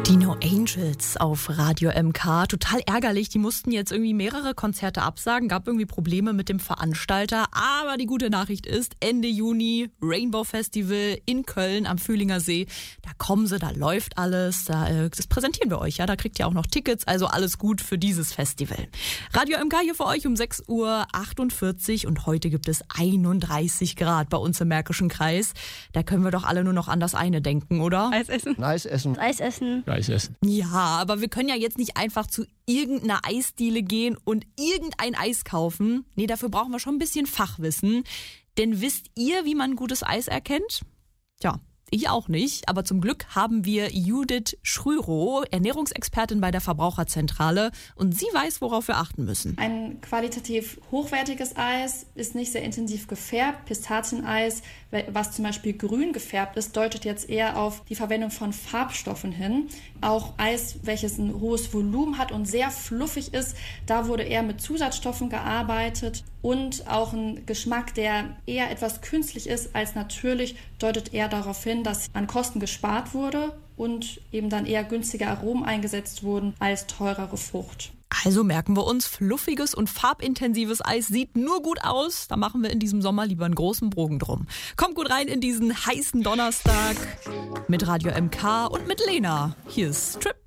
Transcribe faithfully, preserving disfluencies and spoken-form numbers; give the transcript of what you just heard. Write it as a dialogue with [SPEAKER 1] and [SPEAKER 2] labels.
[SPEAKER 1] Die No Angels auf Radio M K. Total ärgerlich. Die mussten jetzt irgendwie mehrere Konzerte absagen. Gab irgendwie Probleme mit dem Veranstalter. Aber die gute Nachricht ist, Ende Juni Rainbow Festival in Köln am Fühlinger See. Da kommen sie, da läuft alles. Da, äh, das präsentieren wir euch. Ja, da kriegt ihr auch noch Tickets. Also alles gut für dieses Festival. Radio M K hier für euch um sechs Uhr achtundvierzig. Und heute gibt es einunddreißig Grad bei uns im Märkischen Kreis. Da können wir doch alle nur noch an das eine denken, oder?
[SPEAKER 2] Eis essen.
[SPEAKER 3] Eis essen.
[SPEAKER 2] Eis essen.
[SPEAKER 3] Eis essen.
[SPEAKER 1] Ja, aber wir können ja jetzt nicht einfach zu irgendeiner Eisdiele gehen und irgendein Eis kaufen. Nee, dafür brauchen wir schon ein bisschen Fachwissen. Denn wisst ihr, wie man gutes Eis erkennt? Tja, ich auch nicht, aber zum Glück haben wir Judith Schrürow, Ernährungsexpertin bei der Verbraucherzentrale, und sie weiß, worauf wir achten müssen.
[SPEAKER 4] Ein qualitativ hochwertiges Eis ist nicht sehr intensiv gefärbt. Pistazieneis, was zum Beispiel grün gefärbt ist, deutet jetzt eher auf die Verwendung von Farbstoffen hin. Auch Eis, welches ein hohes Volumen hat und sehr fluffig ist, da wurde eher mit Zusatzstoffen gearbeitet. Und auch ein Geschmack, der eher etwas künstlich ist als natürlich, deutet eher darauf hin, dass an Kosten gespart wurde und eben dann eher günstige Aromen eingesetzt wurden als teurere Frucht.
[SPEAKER 1] Also merken wir uns, fluffiges und farbintensives Eis sieht nur gut aus. Da machen wir in diesem Sommer lieber einen großen Bogen drum. Kommt gut rein in diesen heißen Donnerstag mit Radio M K und mit Lena. Hier ist Trip.